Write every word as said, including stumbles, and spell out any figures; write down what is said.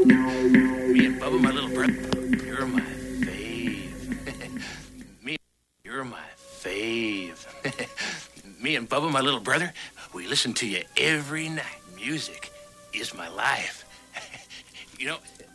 Me and Bubba, my little brother, you're my fave. Me, you're my fave. Me and Bubba, my little brother, we listen to you every night. Music is my life. You know,